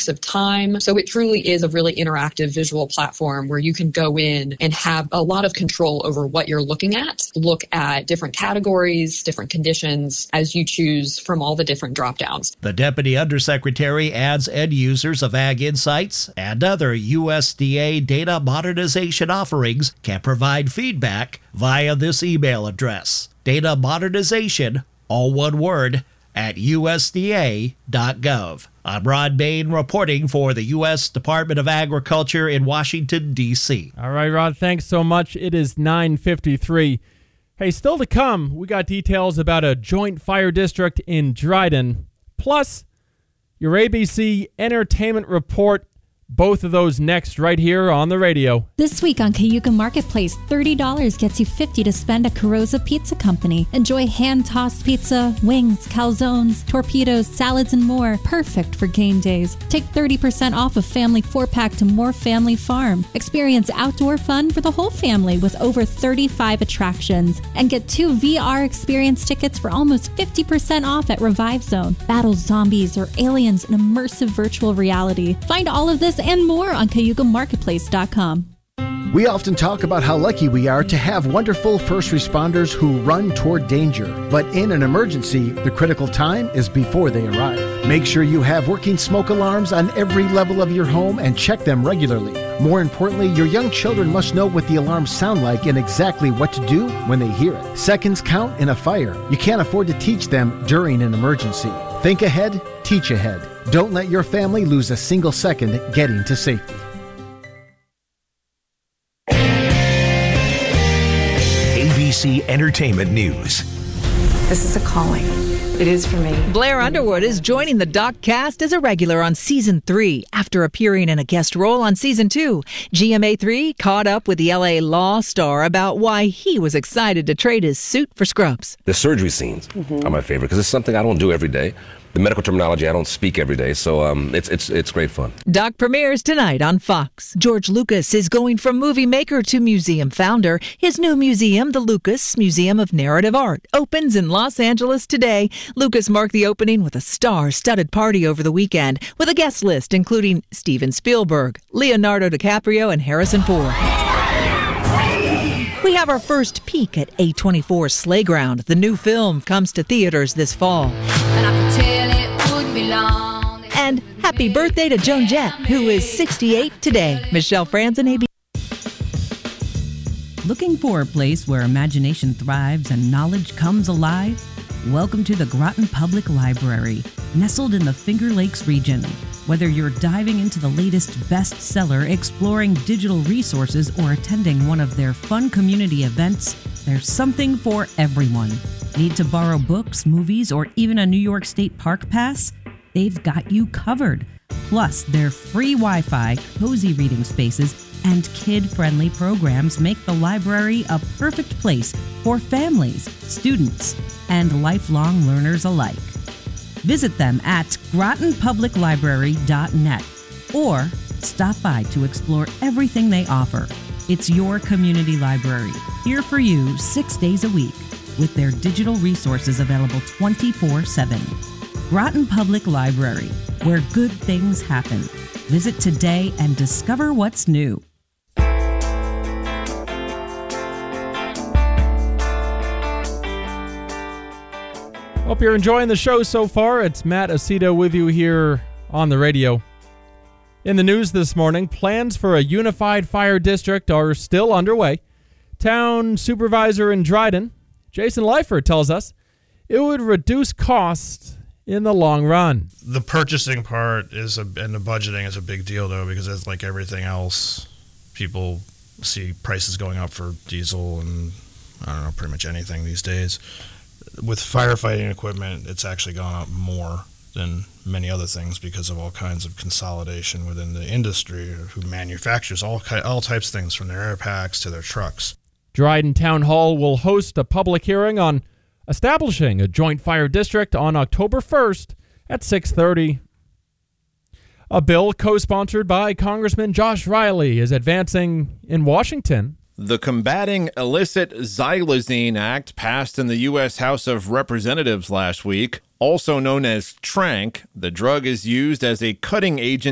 weeks of time. So it truly is a really interactive visual platform where you can go in and have a lot of control over what you're looking at, look at different categories, different conditions as you choose from all the different drop downs. The Deputy Undersecretary adds end users of Ag Insights and other USDA data modernization offerings can provide feedback via this email address: data modernization, all one word, at USDA.gov. I'm Rod Bain reporting for the U.S. Department of Agriculture in Washington, D.C. All right, Rod, thanks so much. It is 9:53. Hey, still to come, we got details about a joint fire district in Dryden, plus your ABC Entertainment Report. Both of those next right here on the radio. This week on Cayuga Marketplace, $30 gets you $50 to spend at Carosa Pizza Company. Enjoy hand-tossed pizza, wings, calzones, torpedoes, salads, and more. Perfect for game days. Take 30% off a family 4-pack to More Family Farm. Experience outdoor fun for the whole family with over 35 attractions. And get 2 VR experience tickets for almost 50% off at Revive Zone. Battle zombies or aliens in immersive virtual reality. Find all of this and more on CayugaMarketplace.com. We often talk about how lucky we are to have wonderful first responders who run toward danger. But in an emergency, the critical time is before they arrive. Make sure you have working smoke alarms on every level of your home and check them regularly. More importantly, your young children must know what the alarms sound like and exactly what to do when they hear it. Seconds count in a fire. You can't afford to teach them during an emergency. Think ahead, teach ahead. Don't let your family lose a single second getting to safety. ABC Entertainment News. This is a calling. It is for me. Blair Underwood is joining the Doc cast as a regular on Season 3 after appearing in a guest role on Season 2. GMA3 caught up with the LA law star about why he was excited to trade his suit for Scrubs. The surgery scenes are my favorite because it's something I don't do every day. The medical terminology I don't speak every day, so it's great fun. Doc premieres tonight on Fox. George Lucas is going from movie maker to museum founder. His new museum, the Lucas Museum of Narrative Art, opens in Los Angeles today. Lucas marked the opening with a star-studded party over the weekend with a guest list including Steven Spielberg, Leonardo DiCaprio, and Harrison Ford. We have our first peek at A24's Slayground. The new film comes to theaters this fall. And happy birthday to Joan Jett, who is 68 today. Michelle Franzen, ABC. Looking for a place where imagination thrives and knowledge comes alive? Welcome to the Groton Public Library, nestled in the Finger Lakes region. Whether you're diving into the latest bestseller, exploring digital resources, or attending one of their fun community events, there's something for everyone. Need to borrow books, movies, or even a New York State Park pass? They've got you covered. Plus, their free Wi-Fi, cozy reading spaces, and kid-friendly programs make the library a perfect place for families, students, and lifelong learners alike. Visit them at grotonpubliclibrary.net or stop by to explore everything they offer. It's your community library, here for you 6 days a week, with their digital resources available 24/7. Groton Public Library, where good things happen. Visit today and discover what's new. Hope you're enjoying the show so far. It's Matt Aceto with you here on the radio. In the news this morning, plans for a unified fire district are still underway. Town supervisor in Dryden, Jason Leifert, tells us it would reduce costs in the long run. The purchasing part and the budgeting is a big deal, though, because it's like everything else. People see prices going up for diesel and, I don't know, pretty much anything these days. With firefighting equipment, it's actually gone up more than many other things because of all kinds of consolidation within the industry who manufactures all types of things, from their air packs to their trucks. Dryden Town Hall will host a public hearing on establishing a joint fire district on October 1st at 6:30. A bill co-sponsored by Congressman Josh Riley is advancing in Washington. The Combating Illicit Xylazine Act passed in the U.S. House of Representatives last week. Also known as Tranq, the drug is used as a cutting agent